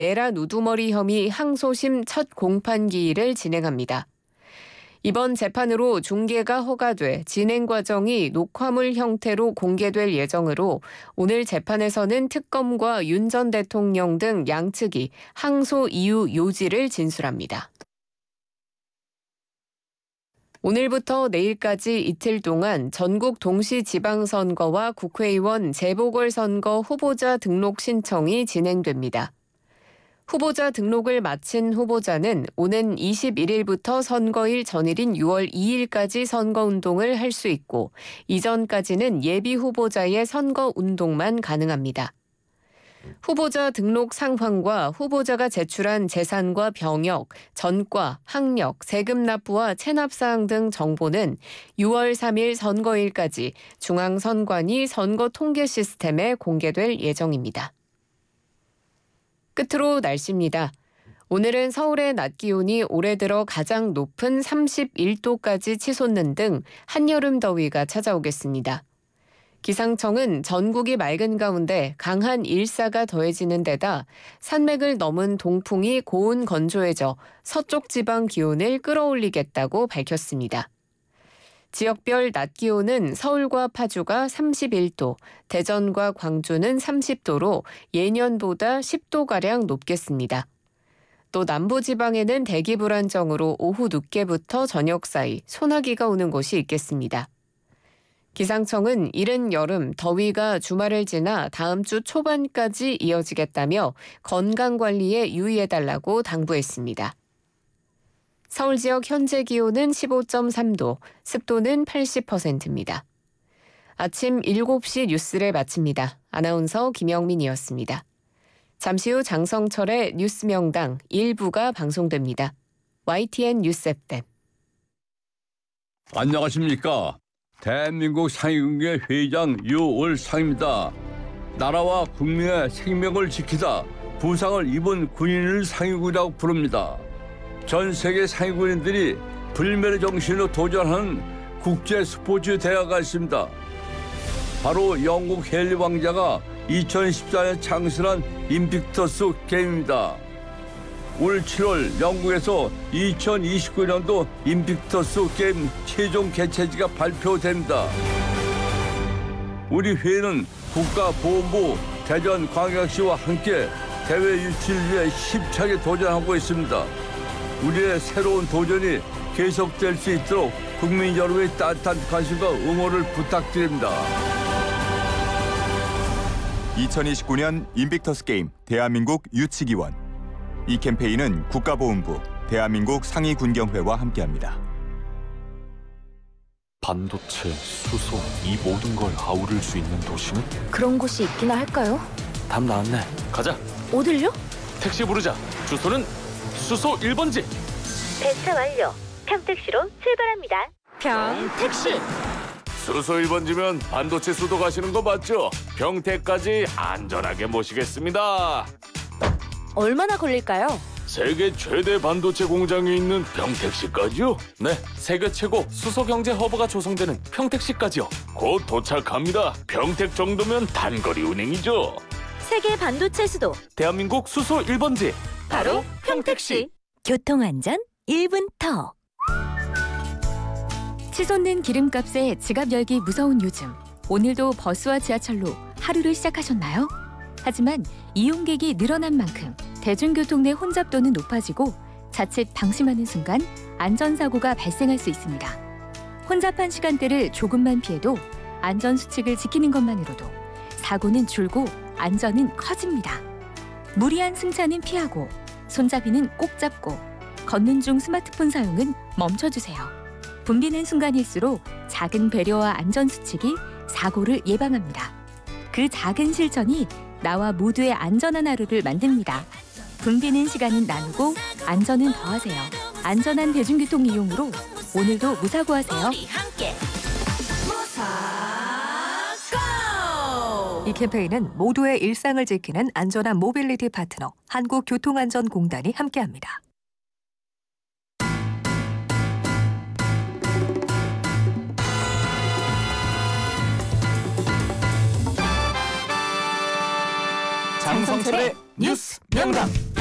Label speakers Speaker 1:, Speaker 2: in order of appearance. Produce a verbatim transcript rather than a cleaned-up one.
Speaker 1: 내란 우두머리 혐의 항소심 첫 공판기일을 진행합니다. 이번 재판으로 중계가 허가돼 진행 과정이 녹화물 형태로 공개될 예정으로 오늘 재판에서는 특검과 윤 전 대통령 등 양측이 항소 이유 요지를 진술합니다. 오늘부터 내일까지 이틀 동안 전국 동시지방선거와 국회의원 재보궐선거 후보자 등록 신청이 진행됩니다. 후보자 등록을 마친 후보자는 오는 이십일일부터 선거일 전일인 유월 이일까지 선거운동을 할 수 있고 이전까지는 예비 후보자의 선거운동만 가능합니다. 후보자 등록 상황과 후보자가 제출한 재산과 병역, 전과, 학력, 세금 납부와 체납 사항 등 정보는 유월 삼일 선거일까지 중앙선관위 선거 통계 시스템에 공개될 예정입니다. 끝으로 날씨입니다. 오늘은 서울의 낮 기온이 올해 들어 가장 높은 삼십일도까지 치솟는 등 한여름 더위가 찾아오겠습니다. 기상청은 전국이 맑은 가운데 강한 일사가 더해지는 데다 산맥을 넘은 동풍이 고온 건조해져 서쪽 지방 기온을 끌어올리겠다고 밝혔습니다. 지역별 낮 기온은 서울과 파주가 삼십일도, 대전과 광주는 삼십도로 예년보다 십도가량 높겠습니다. 또 남부지방에는 대기 불안정으로 오후 늦게부터 저녁 사이 소나기가 오는 곳이 있겠습니다. 기상청은 이른 여름 더위가 주말을 지나 다음 주 초반까지 이어지겠다며 건강관리에 유의해달라고 당부했습니다. 서울 지역 현재 기온은 십오점삼도, 습도는 팔십 퍼센트입니다. 아침 일곱시 뉴스를 마칩니다. 아나운서 김영민이었습니다. 잠시 후 장성철의 뉴스 명당 일부가 방송됩니다. 와이티엔 뉴스 앱.
Speaker 2: 안녕하십니까. 대한민국 상위군의 회장 유월상입니다. 나라와 국민의 생명을 지키다 부상을 입은 군인을 상위군이라고 부릅니다. 전 세계 상위군인들이 불멸의 정신으로 도전하는 국제 스포츠 대회가 있습니다. 바로 영국 헨리 왕자가 이천십사년 창설한 인빅터스 게임입니다. 올 칠월 영국에서 이천이십구년도 인빅터스 게임 최종 개최지가 발표됩니다. 우리 회는 국가보훈부 대전광역시와 함께 대회 유치를 위해 힘차게 도전하고 있습니다. 우리의 새로운 도전이 계속될 수 있도록 국민 여러분의 따뜻한 관심과 응원을 부탁드립니다.
Speaker 3: 이천이십구년 인빅터스 게임 대한민국 유치기원. 이 캠페인은 국가보훈부, 대한민국 상위군경회와 함께합니다.
Speaker 4: 반도체, 수소, 이 모든 걸 아우를 수 있는 도시는?
Speaker 5: 그런 곳이 있기나 할까요?
Speaker 4: 답 나왔네. 가자.
Speaker 5: 어딜요?
Speaker 4: 택시 부르자. 주소는 수소 일 번지.
Speaker 6: 배차 완료. 평택시로 출발합니다.
Speaker 5: 평택시.
Speaker 7: 수소 일 번지면 반도체 수도 가시는 거 맞죠? 평택까지 안전하게 모시겠습니다.
Speaker 5: 얼마나 걸릴까요?
Speaker 7: 세계 최대 반도체 공장이 있는 평택시까지요?
Speaker 4: 네, 세계 최고 수소 경제 허브가 조성되는 평택시까지요.
Speaker 7: 곧 도착합니다. 평택 정도면 단거리 운행이죠.
Speaker 6: 세계 반도체 수도
Speaker 4: 대한민국 수소 일 번지.
Speaker 6: 바로 평택시.
Speaker 8: 교통안전 일 분 더. 치솟는 기름값에 지갑 열기 무서운 요즘. 오늘도 버스와 지하철로 하루를 시작하셨나요? 하지만 이용객이 늘어난 만큼 대중교통 내 혼잡도는 높아지고 자칫 방심하는 순간 안전사고가 발생할 수 있습니다. 혼잡한 시간대를 조금만 피해도 안전수칙을 지키는 것만으로도 사고는 줄고 안전은 커집니다. 무리한 승차는 피하고 손잡이는 꼭 잡고 걷는 중 스마트폰 사용은 멈춰주세요. 붐비는 순간일수록 작은 배려와 안전수칙이 사고를 예방합니다. 그 작은 실천이 나와 모두의 안전한 하루를 만듭니다. 붐비는 시간은 나누고 안전은 더하세요. 안전한 대중교통 이용으로 오늘도 무사고하세요.
Speaker 9: 이 캠페인은 모두의 일상을 지키는 안전한 모빌리티 파트너 한국교통안전공단이 함께합니다.
Speaker 3: 장성철의
Speaker 9: 뉴스 명당.